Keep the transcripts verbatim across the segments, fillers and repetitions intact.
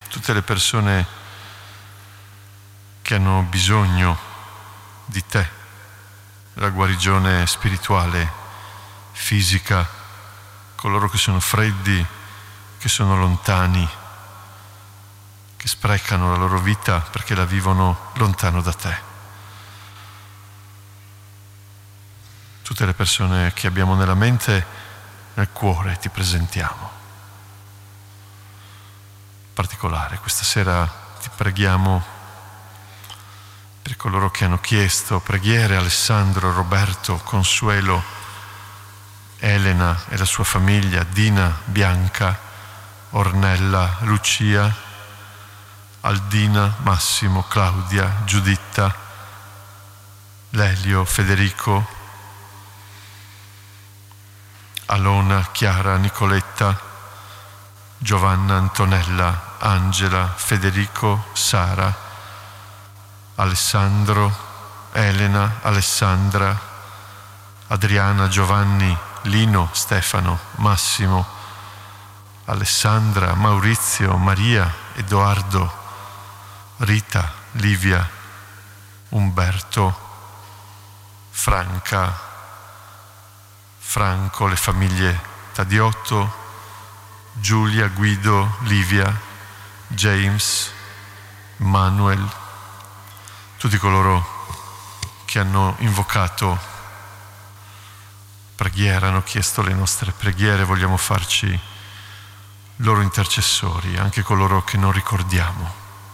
tutte le persone che hanno bisogno di te, la guarigione spirituale, fisica, coloro che sono freddi, che sono lontani, che sprecano la loro vita perché la vivono lontano da te. Tutte le persone che abbiamo nella mente, nel cuore, ti presentiamo. In particolare, questa sera ti preghiamo per coloro che hanno chiesto preghiere: Alessandro, Roberto, Consuelo, Elena e la sua famiglia, Dina, Bianca, Ornella, Lucia, Aldina, Massimo, Claudia, Giuditta, Lelio, Federico, Alona, Chiara, Nicoletta, Giovanna, Antonella, Angela, Federico, Sara, Alessandro, Elena, Alessandra, Adriana, Giovanni, Lino, Stefano, Massimo, Alessandra, Maurizio, Maria, Edoardo, Rita, Livia, Umberto, Franca, Franco, le famiglie Tadiotto, Giulia, Guido, Livia, James, Manuel, tutti coloro che hanno invocato preghiera, hanno chiesto le nostre preghiere, vogliamo farci loro intercessori, anche coloro che non ricordiamo.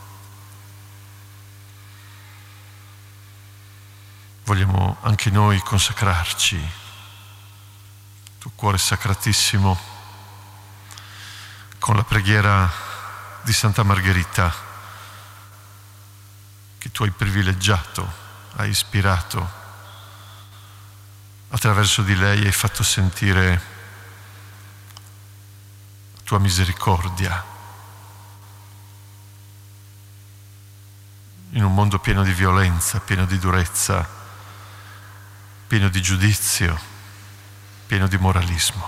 Vogliamo anche noi consacrarci, tuo cuore sacratissimo, con la preghiera di Santa Margherita, che tu hai privilegiato, hai ispirato. Attraverso di lei hai fatto sentire la tua misericordia in un mondo pieno di violenza, pieno di durezza, pieno di giudizio, pieno di moralismo.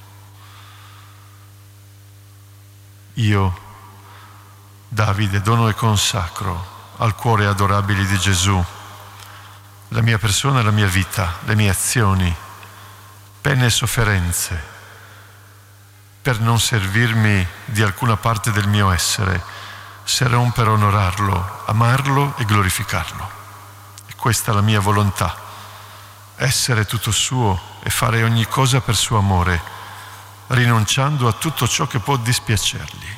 Io, Davide, dono e consacro al cuore adorabile di Gesù la mia persona e la mia vita, le mie azioni, pene e sofferenze, per non servirmi di alcuna parte del mio essere, se non per onorarlo, amarlo e glorificarlo. E questa è la mia volontà, essere tutto suo e fare ogni cosa per suo amore, rinunciando a tutto ciò che può dispiacergli.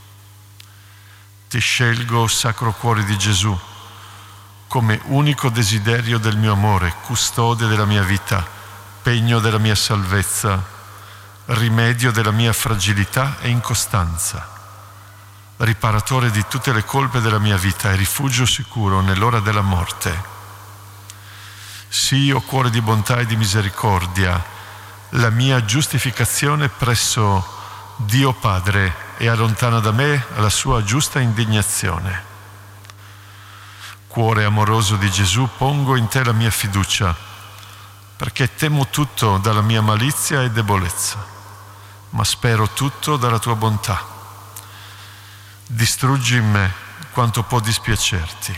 Ti scelgo, Sacro Cuore di Gesù, come unico desiderio del mio amore, custode della mia vita, pegno della mia salvezza, rimedio della mia fragilità e incostanza, riparatore di tutte le colpe della mia vita e rifugio sicuro nell'ora della morte. Sì, o cuore di bontà e di misericordia, la mia giustificazione presso Dio Padre e allontana da me la sua giusta indignazione. Cuore amoroso di Gesù, pongo in te la mia fiducia, perché temo tutto dalla mia malizia e debolezza, ma spero tutto dalla tua bontà. Distruggi in me quanto può dispiacerti.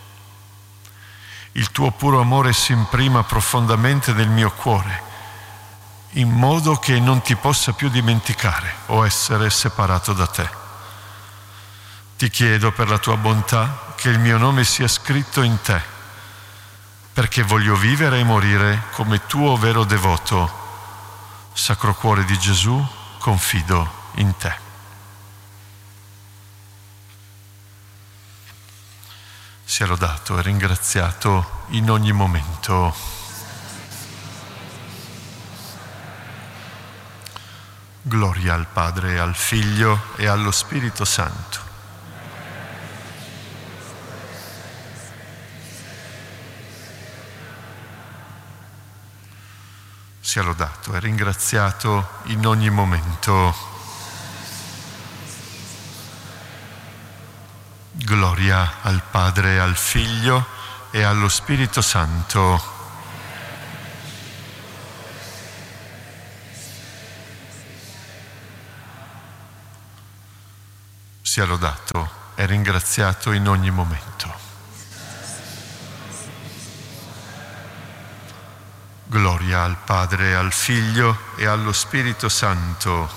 Il tuo puro amore si imprima profondamente nel mio cuore, in modo che non ti possa più dimenticare o essere separato da te. Ti chiedo per la tua bontà che il mio nome sia scritto in te, perché voglio vivere e morire come tuo vero devoto. Sacro Cuore di Gesù, confido in te. Sia lodato e ringraziato in ogni momento. Gloria al Padre, al Figlio e allo Spirito Santo. Sia lodato e ringraziato in ogni momento. Gloria al Padre, al Figlio e allo Spirito Santo. sia lodato e ringraziato in ogni momento. Gloria al Padre, al Figlio e allo Spirito Santo.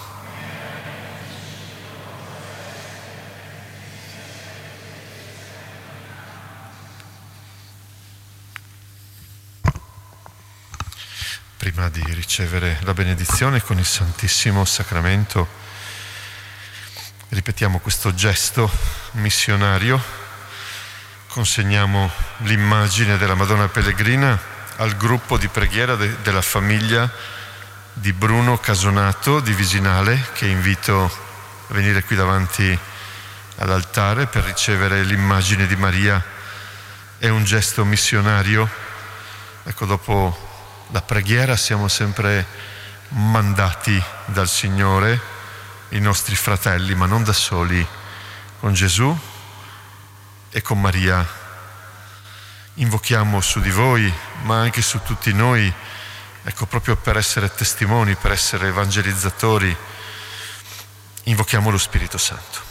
Prima di ricevere la benedizione con il Santissimo Sacramento, ripetiamo questo gesto missionario, consegniamo l'immagine della Madonna Pellegrina al gruppo di preghiera de- della famiglia di Bruno Casonato di Visinale, che invito a venire qui davanti all'altare per ricevere l'immagine di Maria. È un gesto missionario. Ecco, dopo la preghiera siamo sempre mandati dal Signore, i nostri fratelli, ma non da soli, con Gesù e con Maria. Invochiamo su di voi, ma anche su tutti noi, ecco, proprio per essere testimoni, per essere evangelizzatori, invochiamo lo Spirito Santo.